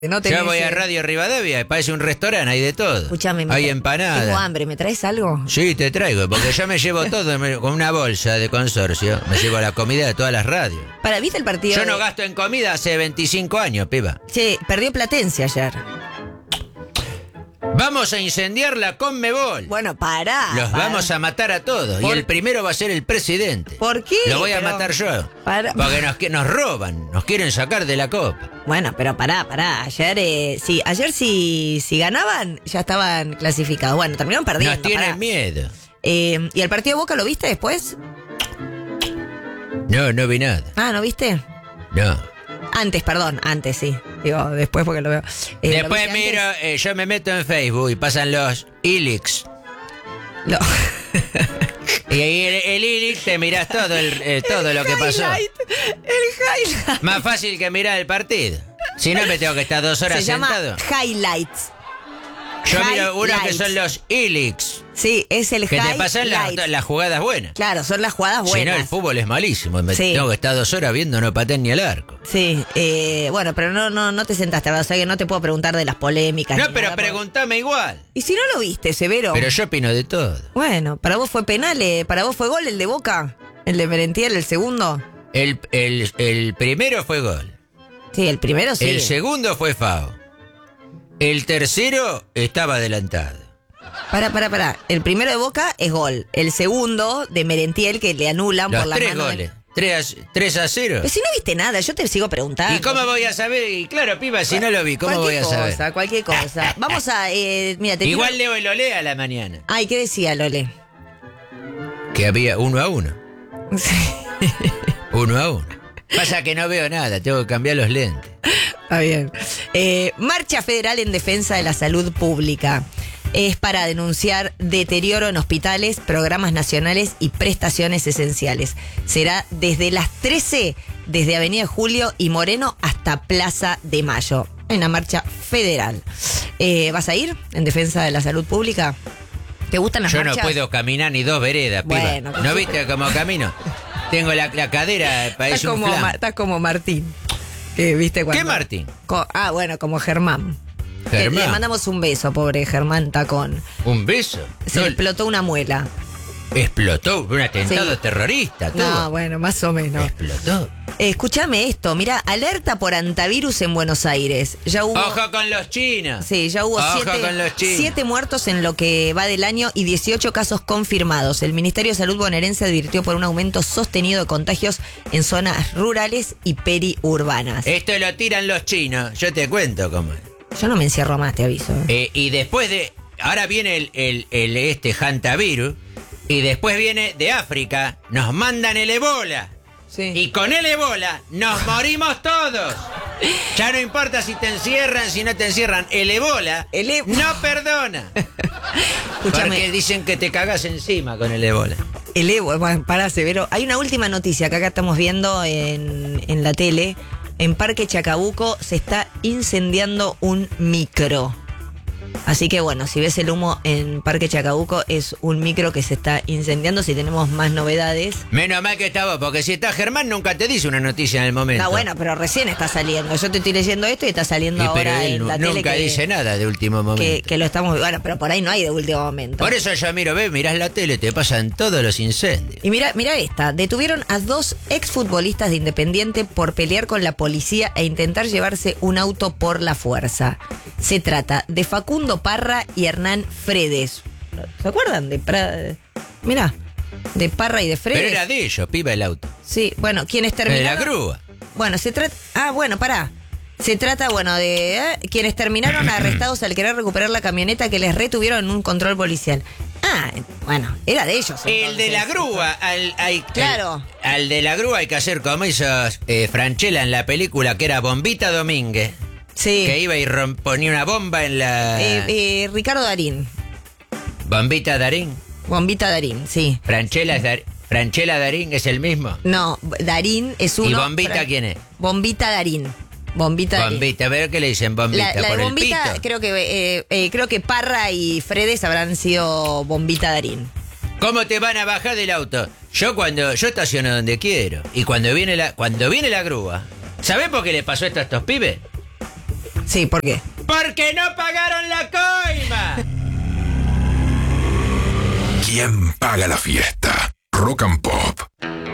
No Yo voy a Radio Rivadavia, parece un restaurante, hay de todo. Escuchame, hay empanadas. Tengo hambre, ¿me traes algo? Sí, te traigo, porque yo me llevo todo con una bolsa de consorcio. Me llevo la comida de todas las radios. ¿Viste el partido? Yo no gasto en comida hace 25 años, piba. Che, perdió Platense ayer. Vamos a incendiar la Conmebol. Bueno, pará. Los vamos a matar a todos. Y el primero va a ser el presidente. ¿Por qué? Lo voy a matar yo. Porque nos roban, nos quieren sacar de la copa. Bueno, pero pará. Ayer si ganaban, ya estaban clasificados. Bueno, terminaron perdiendo. Nos tienen miedo. ¿Y el partido de Boca lo viste después? No vi nada. Ah, ¿no viste? No. Antes sí. Digo, después porque lo veo. Después miro, yo me meto en Facebook y pasan los ILIX. No. Y ahí el ILIX te mirás todo lo que pasó. El highlight. Más fácil que mirar el partido. Si no me tengo que estar 2 horas sentado. Se llama highlights. Yo miro uno que son los ILIX. Sí, es el que te pasan las jugadas buenas. Claro, son las jugadas buenas. Si no, el fútbol es malísimo. Tengo que estar 2 horas viendo, no pateen ni al arco. Sí, bueno, pero no te sentaste, o sea que no te puedo preguntar de las polémicas. No, pero preguntame igual. ¿Y si no lo viste, Severo? Pero yo opino de todo. Bueno, ¿para vos fue penal? ¿Para vos fue gol el de Boca? ¿El de Merentiel, el segundo? El primero fue gol. Sí, el primero sí. El segundo fue FAO. El tercero estaba adelantado. Pará. El primero de Boca es gol. El segundo de Merentiel que le anulan por la mano. 3 goles. 3-0. Pero si no viste nada, yo te sigo preguntando. ¿Y cómo voy a saber? Y claro, piba, si no lo vi, ¿cómo voy a saber? Cualquier cosa. Vamos a... mira, igual leo el Olé a la mañana. Ay, ¿qué decía el Olé? Que había 1-1. Sí. 1-1. Pasa que no veo nada, tengo que cambiar los lentes. Está bien. Marcha federal en defensa de la salud pública. Es para denunciar deterioro en hospitales, programas nacionales y prestaciones esenciales. Será desde las 13, desde Avenida Julio y Moreno hasta Plaza de Mayo. Una marcha federal. ¿Vas a ir en defensa de la salud pública? ¿Te gustan las marchas? Yo no puedo caminar ni 2 veredas, piba. Bueno, ¿No viste cómo camino? Tengo la cadera, parece un flan. Estás como Martín. ¿Viste cuando? ¿Qué Martín? Bueno, como Germán. Germán. Le mandamos un beso, pobre Germán Tacón. ¿Un beso? Se explotó una muela. ¿Explotó? ¿Un atentado terrorista? ¿Todo? No, bueno, más o menos. ¿Explotó? Escúchame esto, mira, alerta por antivirus en Buenos Aires. Ya hubo... ¡Ojo con los chinos! Sí, ya hubo 7 muertos en lo que va del año y 18 casos confirmados. El Ministerio de Salud bonaerense advirtió por un aumento sostenido de contagios en zonas rurales y periurbanas. Esto lo tiran los chinos, yo te cuento cómo es. Yo no me encierro más, te aviso. Y después de... Ahora viene el hantavirus. Y después viene de África. Nos mandan el ébola. Sí. Y con el ébola nos morimos todos. Ya no importa si te encierran, si no te encierran. El ébola no perdona. Escúchame. Porque dicen que te cagas encima con el ébola. El ébola, bueno, pará, Severo. Hay una última noticia que acá estamos viendo en la tele. En Parque Chacabuco se está incendiando un micro. Así que bueno, si ves el humo en Parque Chacabuco, es un micro que se está incendiando. Si tenemos más novedades. Menos mal que está vos, porque si está Germán nunca te dice una noticia en el momento. No, bueno, pero recién está saliendo. Yo te estoy leyendo esto y está saliendo ahora en la tele. Nunca dice nada de último momento. Que lo estamos... Bueno, pero por ahí no hay de último momento. Por eso yo mirás la tele, te pasan todos los incendios. Y mira esta. Detuvieron a 2 exfutbolistas de Independiente por pelear con la policía e intentar llevarse un auto por la fuerza. Se trata de Facundo Parra y Hernán Fredes. ¿Se acuerdan de Parra y de Fredes? Pero era de ellos, piba, el auto. Sí, bueno, quienes terminaron... De la grúa. Bueno, se trata... Se trata, de quienes terminaron arrestados al querer recuperar la camioneta que les retuvieron en un control policial. Bueno, era de ellos. Entonces. El de la grúa, claro. Al de la grúa hay que hacer como hizo Franchella en la película, que era Bombita Domínguez. Sí. Que iba y ponía una bomba en la... Ricardo Darín. ¿Bombita Darín? Bombita Darín, sí. ¿Franchella Darín es el mismo? No, Darín es uno... ¿Y Bombita quién es? Bombita Darín. Bombita, ¿pero qué le dicen Bombita? La ¿Por de el Bombita, pito? creo que Parra y Fredes habrán sido Bombita Darín. ¿Cómo te van a bajar del auto? Yo estaciono donde quiero. Y cuando viene la grúa, ¿sabés por qué le pasó esto a estos pibes? Sí, ¿por qué? Porque no pagaron la coima. ¿Quién paga la fiesta? Rock and Pop.